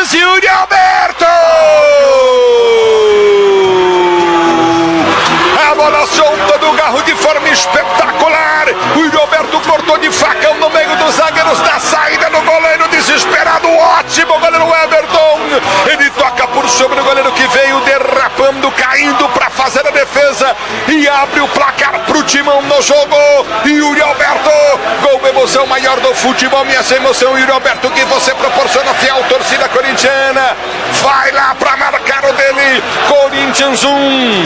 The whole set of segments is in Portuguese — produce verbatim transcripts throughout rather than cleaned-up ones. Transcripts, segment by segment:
Corinthians, Yuri Alberto! A bola solta do Garro de forma espetacular. O Yuri Alberto cortou de facão no meio dos zagueiros da saída do goleiro desesperado. Ótimo goleiro Everton. Ele toca por sobre o goleiro que veio derrapando, caindo para fazer a defesa e abre o placar pro Timão no jogo. Yuri Alberto, gol, emoção maior do futebol, minha essa emoção, Yuri Alberto, que você proporciona, fiel torcida corintiana. Vai lá para marcar o dele. Corinthians um,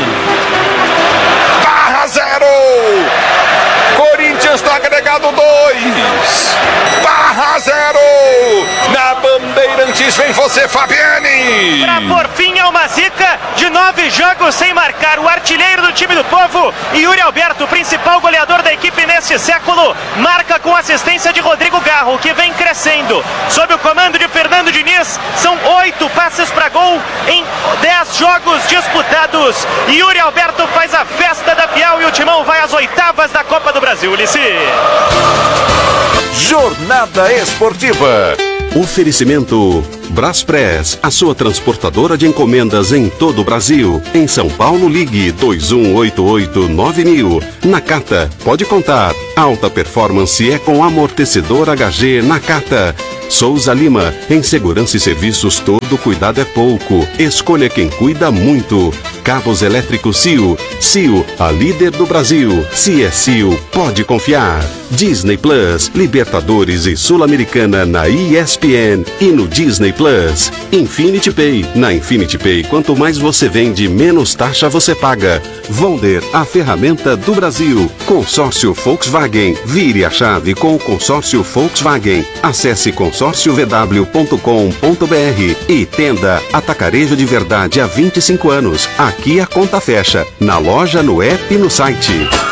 Barra zero. Corinthians no agregado dois, Barra zero. Na Bandeirantes vem você, Fabiane. Pra por fim é uma zica de nove jogos sem marcar. O artilheiro do time do povo, Yuri Alberto, principal goleador da equipe neste século, marca com assistência de Rodrigo Garro, que vem crescendo. Sob o comando de Fernando Diniz, são oito passes para gol em dez jogos disputados. Yuri Alberto faz a festa da Fiel e o Timão vai às oitavas da Copa do Brasil. Ulissi. Jornada Esportiva. Oferecimento Braspress, a sua transportadora de encomendas em todo o Brasil. Em São Paulo, ligue dois um oito oito nove mil. Nakata, pode contar. Alta performance é com amortecedor H G Nakata. Souza Lima, em segurança e serviços todo cuidado é pouco. Escolha quem cuida muito. Cabos elétricos C I O. C I O, a líder do Brasil. Se é C I O, pode confiar. Disney Plus, Libertadores e Sul-Americana na E S P N e no Disney Plus. Infinity Pay, na Infinity Pay, quanto mais você vende, menos taxa você paga. Vonder, a ferramenta do Brasil. Consórcio Volkswagen, vire a chave com o consórcio Volkswagen. Acesse consórcio v w ponto com ponto b r e Tenda Atacarejo de Verdade há vinte e cinco anos. Aqui a conta fecha, na loja, no app e no site.